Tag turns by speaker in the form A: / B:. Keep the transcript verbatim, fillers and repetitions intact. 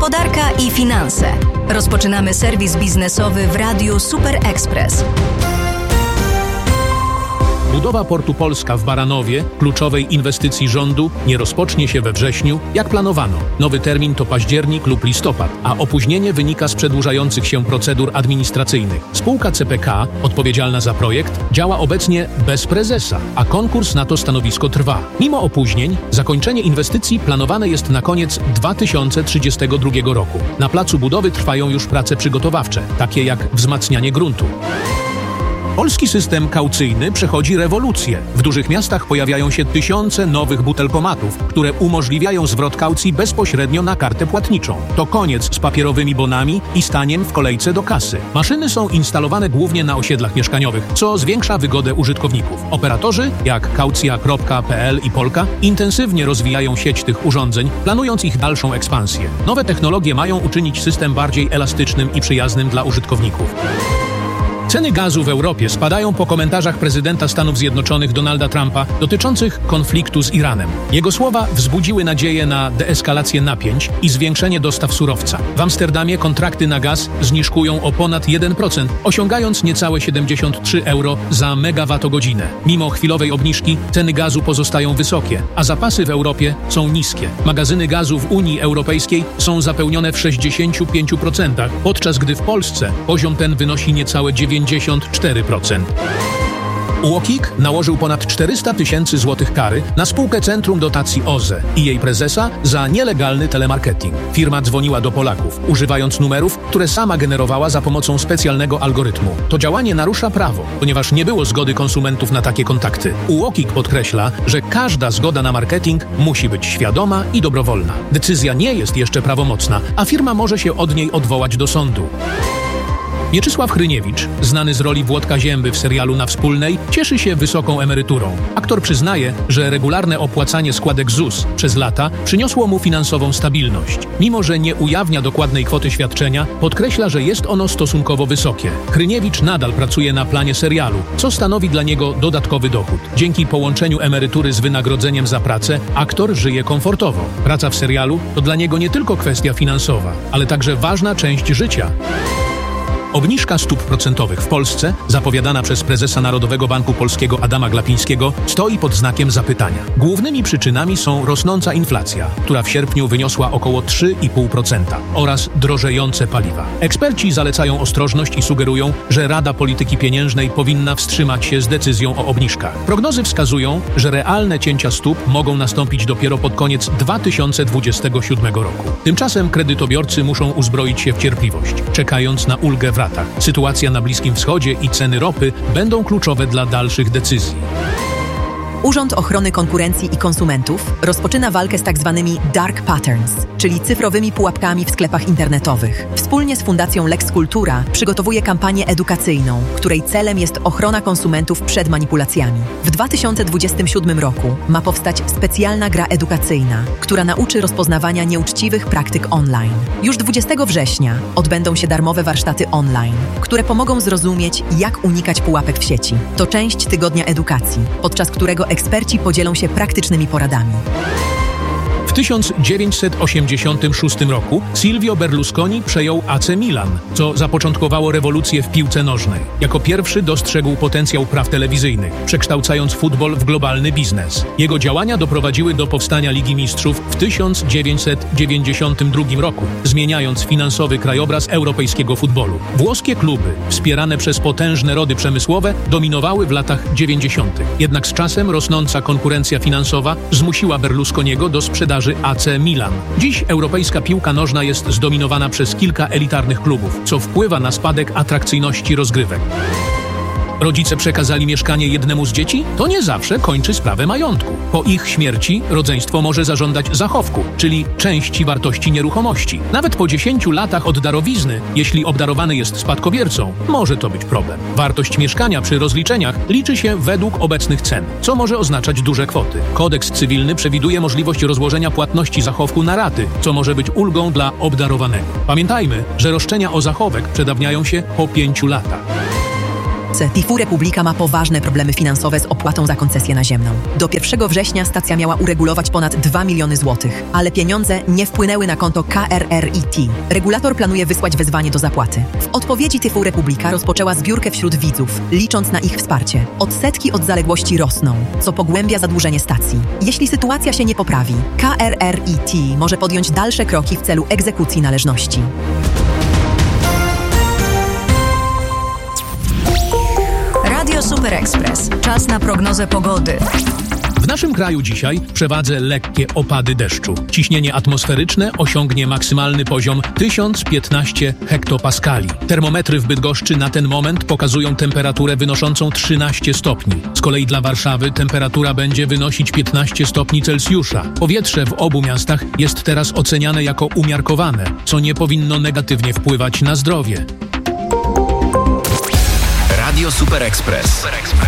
A: Gospodarka i finanse. Rozpoczynamy serwis biznesowy w Radiu Super Express.
B: Budowa Portu Polska w Baranowie, kluczowej inwestycji rządu, nie rozpocznie się we wrześniu, jak planowano. Nowy termin to październik lub listopad, a opóźnienie wynika z przedłużających się procedur administracyjnych. Spółka C P K, odpowiedzialna za projekt, działa obecnie bez prezesa, a konkurs na to stanowisko trwa. Mimo opóźnień, zakończenie inwestycji planowane jest na koniec dwa tysiące trzydziestego drugiego roku. Na placu budowy trwają już prace przygotowawcze, takie jak wzmacnianie gruntu. Polski system kaucyjny przechodzi rewolucję. W dużych miastach pojawiają się tysiące nowych butelkomatów, które umożliwiają zwrot kaucji bezpośrednio na kartę płatniczą. To koniec z papierowymi bonami i staniem w kolejce do kasy. Maszyny są instalowane głównie na osiedlach mieszkaniowych, co zwiększa wygodę użytkowników. Operatorzy, jak kaucja kropka p l i Polka, intensywnie rozwijają sieć tych urządzeń, planując ich dalszą ekspansję. Nowe technologie mają uczynić system bardziej elastycznym i przyjaznym dla użytkowników. Ceny gazu w Europie spadają po komentarzach prezydenta Stanów Zjednoczonych Donalda Trumpa dotyczących konfliktu z Iranem. Jego słowa wzbudziły nadzieję na deeskalację napięć i zwiększenie dostaw surowca. W Amsterdamie kontrakty na gaz zniżkują o ponad jeden procent, osiągając niecałe siedemdziesiąt trzy euro za megawattogodzinę. Mimo chwilowej obniżki ceny gazu pozostają wysokie, a zapasy w Europie są niskie. Magazyny gazu w Unii Europejskiej są zapełnione w sześćdziesięciu pięciu procentach, podczas gdy w Polsce poziom ten wynosi niecałe dziewięćdziesiąt cztery procent. U O K I K nałożył ponad czterysta tysięcy złotych kary na spółkę Centrum Dotacji O Z E i jej prezesa za nielegalny telemarketing. Firma dzwoniła do Polaków, używając numerów, które sama generowała za pomocą specjalnego algorytmu. To działanie narusza prawo, ponieważ nie było zgody konsumentów na takie kontakty. U O K I K podkreśla, że każda zgoda na marketing musi być świadoma i dobrowolna. Decyzja nie jest jeszcze prawomocna, a firma może się od niej odwołać do sądu. Mieczysław Hryniewicz, znany z roli Włodka Zięby w serialu Na Wspólnej, cieszy się wysoką emeryturą. Aktor przyznaje, że regularne opłacanie składek Z U S przez lata przyniosło mu finansową stabilność. Mimo że nie ujawnia dokładnej kwoty świadczenia, podkreśla, że jest ono stosunkowo wysokie. Hryniewicz nadal pracuje na planie serialu, co stanowi dla niego dodatkowy dochód. Dzięki połączeniu emerytury z wynagrodzeniem za pracę, aktor żyje komfortowo. Praca w serialu to dla niego nie tylko kwestia finansowa, ale także ważna część życia. Obniżka stóp procentowych w Polsce, zapowiadana przez prezesa Narodowego Banku Polskiego Adama Glapińskiego, stoi pod znakiem zapytania. Głównymi przyczynami są rosnąca inflacja, która w sierpniu wyniosła około trzy i pół procent, oraz drożejące paliwa. Eksperci zalecają ostrożność i sugerują, że Rada Polityki Pieniężnej powinna wstrzymać się z decyzją o obniżkach. Prognozy wskazują, że realne cięcia stóp mogą nastąpić dopiero pod koniec dwa tysiące dwudziestego siódmego roku. Tymczasem kredytobiorcy muszą uzbroić się w cierpliwość, czekając na ulgę w ratach. Sytuacja na Bliskim Wschodzie i ceny ropy będą kluczowe dla dalszych decyzji.
C: Urząd Ochrony Konkurencji i Konsumentów rozpoczyna walkę z tak zwanymi dark patterns, czyli cyfrowymi pułapkami w sklepach internetowych. Wspólnie z Fundacją Lex Kultura przygotowuje kampanię edukacyjną, której celem jest ochrona konsumentów przed manipulacjami. W dwa tysiące dwudziestym siódmym roku ma powstać specjalna gra edukacyjna, która nauczy rozpoznawania nieuczciwych praktyk online. Już dwudziestego września odbędą się darmowe warsztaty online, które pomogą zrozumieć, jak unikać pułapek w sieci. To część tygodnia edukacji, podczas którego eksperci podzielą się praktycznymi poradami.
B: W tysiąc dziewięćset osiemdziesiątym szóstym roku Silvio Berlusconi przejął A C Milan, co zapoczątkowało rewolucję w piłce nożnej. Jako pierwszy dostrzegł potencjał praw telewizyjnych, przekształcając futbol w globalny biznes. Jego działania doprowadziły do powstania Ligi Mistrzów w tysiąc dziewięćset dziewięćdziesiątym drugim roku, zmieniając finansowy krajobraz europejskiego futbolu. Włoskie kluby, wspierane przez potężne rody przemysłowe, dominowały w latach dziewięćdziesiątych. Jednak z czasem rosnąca konkurencja finansowa zmusiła Berlusconiego do sprzedaży A C Milan. Dziś europejska piłka nożna jest zdominowana przez kilka elitarnych klubów, co wpływa na spadek atrakcyjności rozgrywek. Rodzice przekazali mieszkanie jednemu z dzieci? To nie zawsze kończy sprawę majątku. Po ich śmierci rodzeństwo może zażądać zachowku, czyli części wartości nieruchomości. Nawet po dziesięciu latach od darowizny, jeśli obdarowany jest spadkobiercą, może to być problem. Wartość mieszkania przy rozliczeniach liczy się według obecnych cen, co może oznaczać duże kwoty. Kodeks cywilny przewiduje możliwość rozłożenia płatności zachowku na raty, co może być ulgą dla obdarowanego. Pamiętajmy, że roszczenia o zachowek przedawniają się po pięciu latach.
C: Tifu Republika ma poważne problemy finansowe z opłatą za koncesję naziemną. Do pierwszego września stacja miała uregulować ponad dwa miliony złotych, ale pieniądze nie wpłynęły na konto K R R I T. Regulator planuje wysłać wezwanie do zapłaty. W odpowiedzi Tifu Republika rozpoczęła zbiórkę wśród widzów, licząc na ich wsparcie. Odsetki od zaległości rosną, co pogłębia zadłużenie stacji. Jeśli sytuacja się nie poprawi, K R R I T może podjąć dalsze kroki w celu egzekucji należności.
A: Radio Super Express. Czas na prognozę pogody.
B: W naszym kraju dzisiaj w przewadze lekkie opady deszczu. Ciśnienie atmosferyczne osiągnie maksymalny poziom tysiąc piętnaście hektopaskali. Termometry w Bydgoszczy na ten moment pokazują temperaturę wynoszącą trzynaście stopni. Z kolei dla Warszawy temperatura będzie wynosić piętnaście stopni Celsjusza. Powietrze w obu miastach jest teraz oceniane jako umiarkowane, co nie powinno negatywnie wpływać na zdrowie.
D: Radio Super Express.